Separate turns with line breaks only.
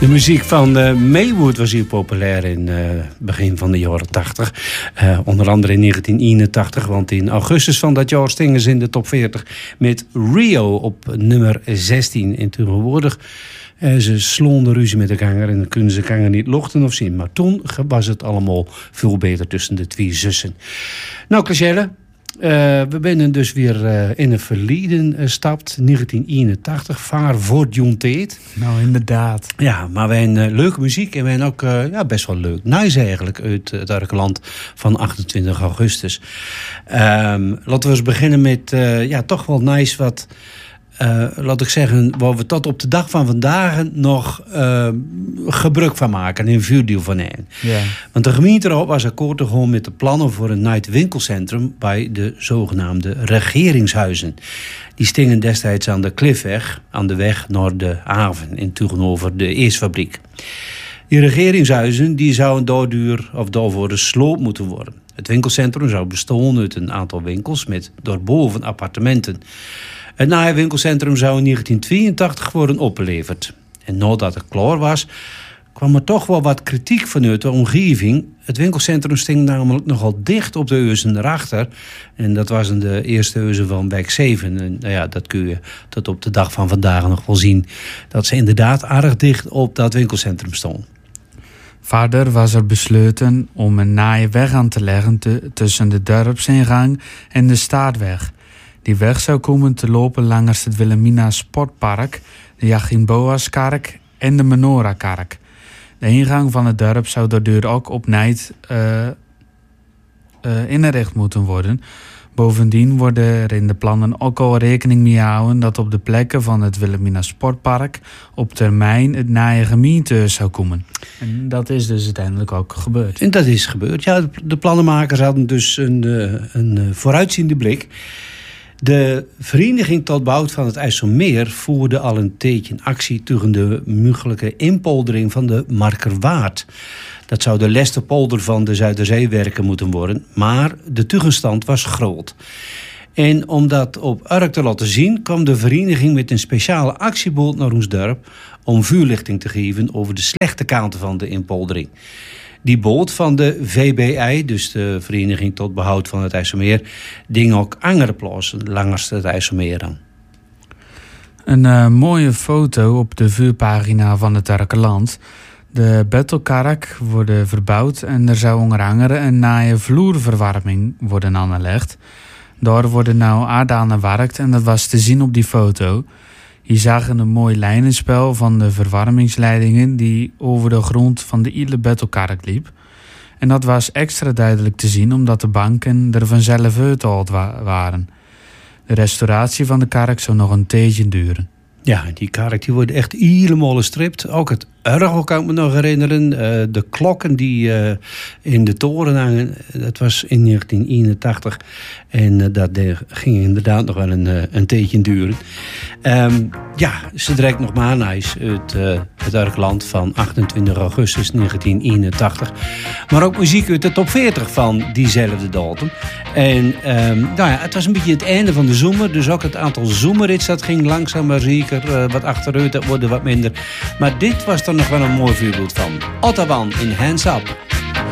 De muziek van Maywood was hier populair in begin van de jaren 80. Onder andere in 1981, want in augustus van dat jaar stingen ze in de top 40 met Rio op nummer 16. En tegenwoordig ze slonden ruzie met elkaar en dan kunnen ze elkaar niet lochten of zien. Maar toen was het allemaal veel beter tussen de twee zussen. Nou, Clajelle, we zijn dus weer in het verleden gestapt, 1981, vaar voor John Teet.
Nou, inderdaad.
Ja, maar wij hebben leuke muziek en wij hebben ook best wel leuk nice eigenlijk uit het Arkeland van 28 augustus. Laten we eens beginnen met toch wel nice wat, laat ik zeggen, waar we tot op de dag van vandaag nog gebruik van maken in een vuurdeel van een.
Ja.
Want de gemeenteraad was akkoord gewoon met de plannen voor een night winkelcentrum bij de zogenaamde regeringshuizen. Die stingen destijds aan de Cliffweg, aan de weg naar de haven in tegenover de Eesfabriek. Die regeringshuizen die zouden daarvoor gesloopt moeten worden. Het winkelcentrum zou bestaan uit een aantal winkels met daarboven appartementen. Het nieuwe winkelcentrum zou in 1982 worden opgeleverd. En nadat het klaar was, kwam er toch wel wat kritiek vanuit de omgeving. Het winkelcentrum sting namelijk nogal dicht op de huizen erachter. En dat was in de eerste huizen van wijk 7. En dat kun je tot op de dag van vandaag nog wel zien. Dat ze inderdaad aardig dicht op dat winkelcentrum stonden.
Verder was er besloten om een naaie weg aan te leggen tussen de dorpsingang en de Staatweg. Die weg zou komen te lopen langs het Wilhelmina Sportpark, de Joachim Boaskerk en de Menorahkerk. De ingang van het dorp zou daardoor ook op night ingericht moeten worden. Bovendien worden er in de plannen ook al rekening mee houden dat op de plekken van het Wilhelmina Sportpark op termijn het nieuwe gemeentehuis zou komen. En dat is dus uiteindelijk ook gebeurd.
En dat is gebeurd. Ja, de plannenmakers hadden dus een vooruitziende blik. De Vereniging tot Behoud van het IJsselmeer voerde al een tijdje actie tegen de mogelijke inpoldering van de Markerwaard. Dat zou de Lesterpolder van de Zuiderzeewerken moeten worden, maar de tegenstand was groot. En om dat op Urk te laten zien, kwam de vereniging met een speciale actieboot naar ons dorp om vuurlichting te geven over de slechte kanten van de inpoldering. Die boot van de VBI, dus de Vereniging tot Behoud van het IJsselmeer, ding ook andere plaatsen langs het IJsselmeer aan.
Een mooie foto op de vuurpagina van het Arkeland. De Bettelkark worden verbouwd en er zou onder andere een naaie vloerverwarming worden aangelegd. Daar worden nou aardanen gewerkt en dat was te zien op die foto. Hier zagen een mooi lijnenspel van de verwarmingsleidingen die over de grond van de hele Bettelkark liep. En dat was extra duidelijk te zien omdat de banken er vanzelf uitgehaald waren. De restauratie van de kark zou nog een tijdje duren.
Ja, die kark die wordt echt helemaal gestript. Ook het orgel kan ik me nog herinneren. De klokken die in de toren hangen, dat was in 1981. En dat ging inderdaad nog wel een tijdje duren. Ze direct nog maar nice uit het Arkeland van 28 augustus 1981. Maar ook muziek uit de top 40 van diezelfde datum. En het was een beetje het einde van de zomer. Dus ook het aantal zomerrits dat ging langzaam maar zeker wat achteruit. Dat wordt wat minder. Maar dit was er nog wel een mooi voorbeeld van. Ottawa in Hands Up.